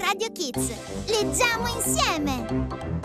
Radio Kids. Leggiamo insieme!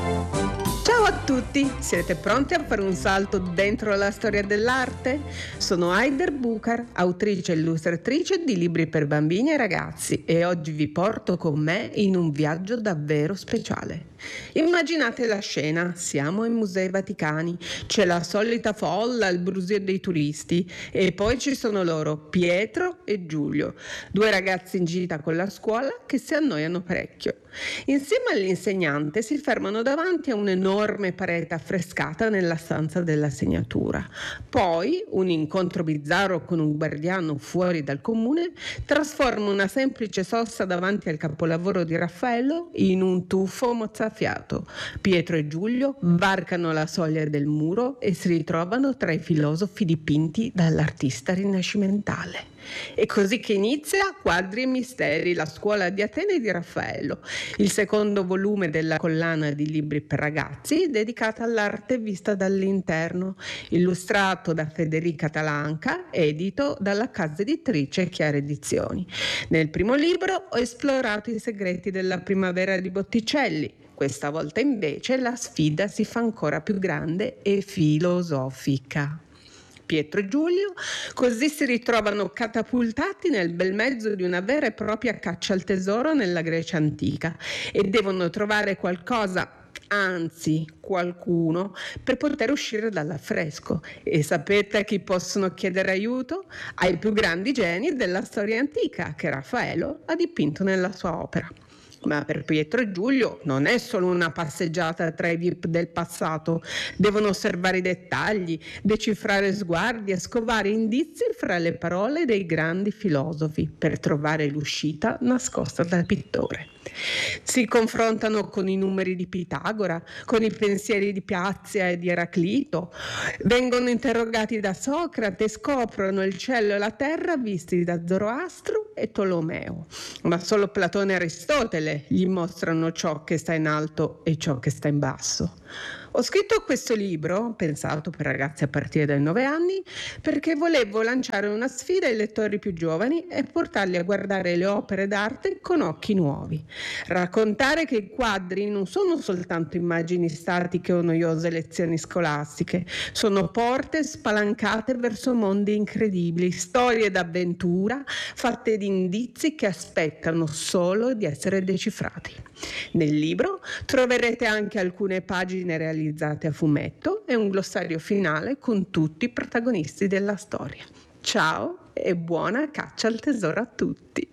Ciao a tutti, siete pronti a fare un salto dentro la storia dell'arte? Sono Haider Bucar, autrice e illustratrice di libri per bambini e ragazzi, e oggi vi porto con me in un viaggio davvero speciale. Immaginate la scena, siamo ai Musei Vaticani, c'è la solita folla, il brusio dei turisti e poi ci sono loro, Pietro e Giulio, due ragazzi in gita con la scuola che si annoiano parecchio. Insieme all'insegnante si fermano davanti a un'enorme parete affrescata nella stanza della segnatura. Poi un incontro bizzarro con un guardiano fuori dal comune trasforma una semplice sosta davanti al capolavoro di Raffaello in un tuffo mozzafiato. Pietro e Giulio varcano la soglia del muro e si ritrovano tra i filosofi dipinti dall'artista rinascimentale. È così che inizia Quadri e Misteri, la scuola di Atene di Raffaello, il secondo volume della collana di libri per ragazzi dedicata all'arte vista dall'interno, illustrato da Federica Talanca, edito dalla casa editrice Chiara Edizioni. Nel primo libro ho esplorato i segreti della primavera di Botticelli. Questa volta invece la sfida si fa ancora più grande e filosofica. Pietro e Giulio così si ritrovano catapultati nel bel mezzo di una vera e propria caccia al tesoro nella Grecia antica e devono trovare qualcosa, anzi qualcuno, per poter uscire dall'affresco. E sapete a chi possono chiedere aiuto? Ai più grandi geni della storia antica che Raffaello ha dipinto nella sua opera. Ma per Pietro e Giulio non è solo una passeggiata tra i VIP del passato, devono osservare i dettagli, decifrare sguardi e scovare indizi fra le parole dei grandi filosofi per trovare l'uscita nascosta dal pittore. Si confrontano con i numeri di Pitagora, con i pensieri di Piazia e di Eraclito, vengono interrogati da Socrate e scoprono il cielo e la terra visti da Zoroastro e Tolomeo. Ma solo Platone e Aristotele gli mostrano ciò che sta in alto e ciò che sta in basso. Ho scritto questo libro, pensato per ragazzi a partire dai 9 anni, perché volevo lanciare una sfida ai lettori più giovani e portarli a guardare le opere d'arte con occhi nuovi. Raccontare che i quadri non sono soltanto immagini statiche o noiose lezioni scolastiche, sono porte spalancate verso mondi incredibili, storie d'avventura fatte di indizi che aspettano solo di essere decifrati. Nel libro troverete anche alcune pagine realizzate a fumetto e un glossario finale con tutti i protagonisti della storia. Ciao e buona caccia al tesoro a tutti!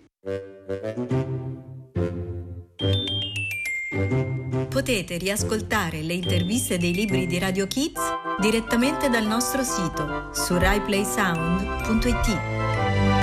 Potete riascoltare le interviste dei libri di Radio Kids direttamente dal nostro sito su RaiPlaySound.it.